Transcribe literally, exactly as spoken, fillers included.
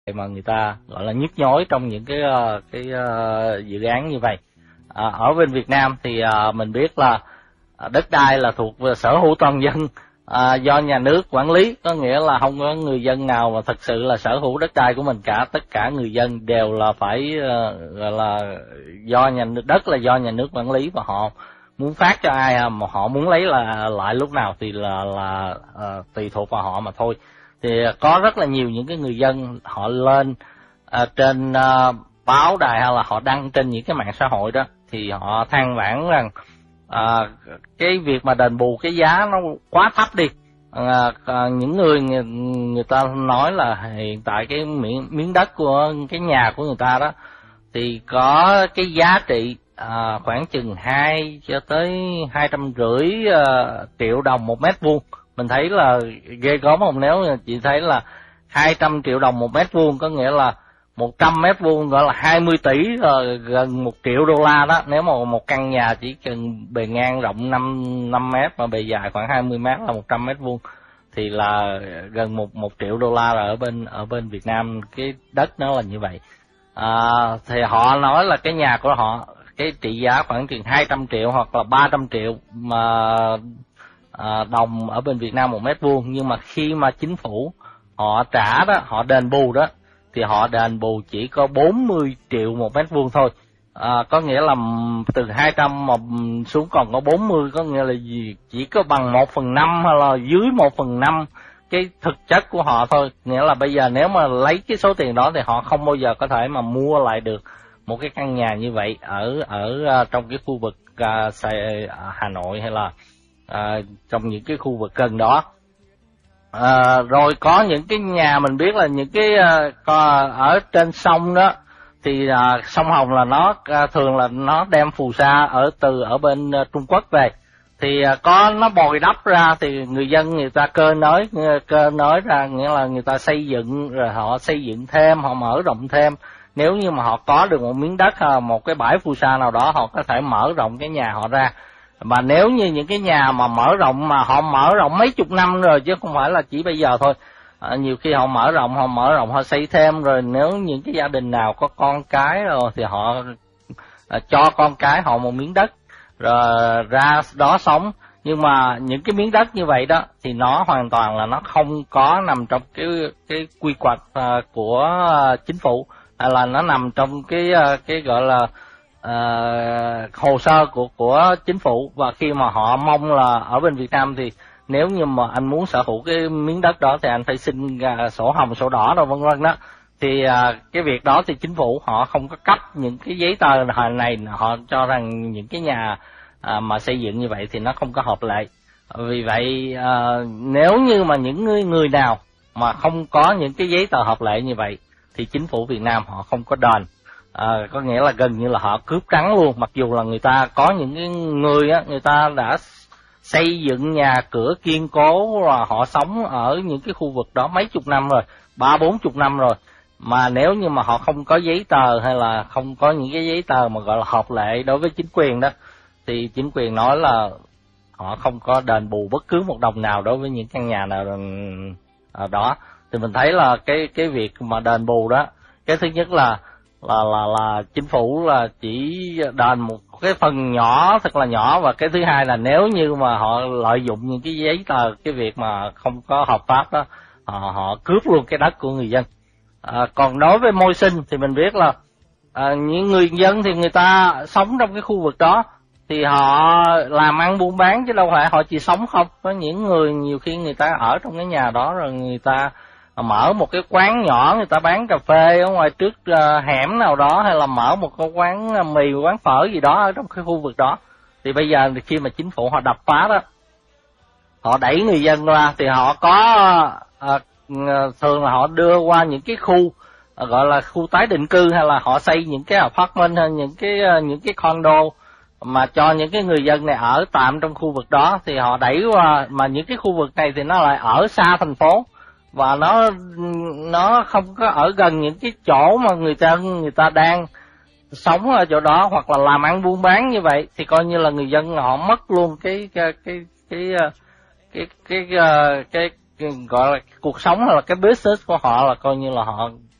mà người ta gọi là nhức nhối trong những cái cái uh, dự án như vậy. À, ở bên Việt Nam thì uh, mình biết là đất đai là thuộc về sở hữu toàn dân, à, do nhà nước quản lý, có nghĩa là không có người dân nào mà thật sự là sở hữu đất đai của mình cả. Tất cả người dân đều là phải uh, gọi là do nhà nước, đất là do nhà nước quản lý, và họ muốn phát cho ai mà họ muốn lấy là lại lúc nào thì là là uh, tùy thuộc vào họ mà thôi. Thì có rất là nhiều những cái người dân họ lên uh, trên uh, báo đài hay là họ đăng trên những cái mạng xã hội đó, thì họ than vãn rằng à, cái việc mà đền bù cái giá nó quá thấp đi. À, à, những người, người người ta nói là hiện tại cái miếng, miếng đất của cái nhà của người ta đó thì có cái giá trị à, khoảng chừng hai cho tới hai trăm rưỡi à, triệu đồng một mét vuông. Mình thấy là ghê gớm không? Nếu chị thấy là hai trăm triệu đồng một mét vuông, có nghĩa là một trăm mét vuông gọi là hai mươi tỷ, rồi gần một triệu đô la đó. Nếu mà một căn nhà chỉ cần bề ngang rộng năm mét mà bề dài khoảng hai mươi mét là một trăm mét vuông thì là gần một một triệu đô la. Rồi ở bên ở bên Việt Nam cái đất nó là như vậy. À, thì họ nói là cái nhà của họ cái trị giá khoảng chừng hai trăm triệu hoặc là ba trăm triệu mà à, đồng ở bên Việt Nam một mét vuông, nhưng mà khi mà chính phủ họ trả đó, họ đền bù đó, thì họ đền bù chỉ có bốn mươi triệu một mét vuông thôi. À, có nghĩa là từ hai trăm mà xuống còn có bốn mươi, có nghĩa là gì? Chỉ có bằng một phần năm hay là dưới một phần năm cái thực chất của họ thôi. Nghĩa là bây giờ nếu mà lấy cái số tiền đó thì họ không bao giờ có thể mà mua lại được một cái căn nhà như vậy ở ở trong cái khu vực uh, Hà Nội hay là uh, trong những cái khu vực gần đó. À, rồi có những cái nhà mình biết là những cái uh, ở trên sông đó thì uh, sông Hồng là nó uh, thường là nó đem phù sa ở từ ở bên uh, Trung Quốc về, thì uh, có nó bồi đắp ra thì người dân người ta cơ nới cơ nới ra, nghĩa là người ta xây dựng rồi họ xây dựng thêm, họ mở rộng thêm. Nếu như mà họ có được một miếng đất hay một cái bãi phù sa nào đó, họ có thể mở rộng cái nhà họ ra. Mà nếu như những cái nhà mà mở rộng mà họ mở rộng mấy chục năm rồi chứ không phải là chỉ bây giờ thôi, à, nhiều khi họ mở rộng họ mở rộng họ xây thêm, rồi nếu những cái gia đình nào có con cái rồi thì họ à, cho con cái họ một miếng đất rồi ra đó sống. Nhưng mà những cái miếng đất như vậy đó thì nó hoàn toàn là nó không có nằm trong cái cái quy hoạch uh, của uh, chính phủ, hay là nó nằm trong cái uh, cái gọi là uh, hồ sơ của của chính phủ. Và khi mà họ mong là ở bên Việt Nam thì nếu như mà anh muốn sở hữu cái miếng đất đó thì anh phải xin uh, sổ hồng sổ đỏ rồi vân vân đó, thì uh, cái việc đó thì chính phủ họ không có cấp những cái giấy tờ này, họ cho rằng những cái nhà À, mà xây dựng như vậy thì nó không có hợp lệ. Vì vậy à, nếu như mà những người, người nào mà không có những cái giấy tờ hợp lệ như vậy thì chính phủ Việt Nam họ không có đền. À, có nghĩa là gần như là họ cướp trắng luôn. Mặc dù là người ta có những cái người á, người ta đã xây dựng nhà cửa kiên cố và họ sống ở những cái khu vực đó mấy chục năm rồi, ba bốn chục năm rồi, mà nếu như mà họ không có giấy tờ hay là không có những cái giấy tờ mà gọi là hợp lệ đối với chính quyền đó, thì chính quyền nói là họ không có đền bù bất cứ một đồng nào đối với những căn nhà nào đó. Thì mình thấy là cái cái việc mà đền bù đó, cái thứ nhất là là là là chính phủ là chỉ đền một cái phần nhỏ thật là nhỏ, và cái thứ hai là nếu như mà họ lợi dụng những cái giấy tờ, cái việc mà không có hợp pháp đó, họ họ cướp luôn cái đất của người dân. À, còn đối với môi sinh thì mình biết là à, những người dân thì người ta sống trong cái khu vực đó thì họ làm ăn buôn bán chứ đâu phải họ chỉ sống không. Có những người nhiều khi người ta ở trong cái nhà đó rồi người ta mở một cái quán nhỏ, người ta bán cà phê ở ngoài trước uh, hẻm nào đó, hay là mở một cái quán mì, quán phở gì đó ở trong cái khu vực đó. Thì bây giờ khi mà chính phủ họ đập phá đó, họ đẩy người dân ra thì họ có uh, thường là họ đưa qua những cái khu uh, gọi là khu tái định cư, hay là họ xây những cái apartment hay những cái uh, những cái condo mà cho những cái người dân này ở tạm trong khu vực đó. Thì họ đẩy qua, mà những cái khu vực này thì nó lại ở xa thành phố và nó nó không có ở gần những cái chỗ mà người ta người ta đang sống ở chỗ đó hoặc là làm ăn buôn bán như vậy, thì coi như là người dân họ mất luôn cái cái cái cái cái cái cái, cái, cái, cái gọi là cuộc sống hay là cái business của họ, là coi như là họ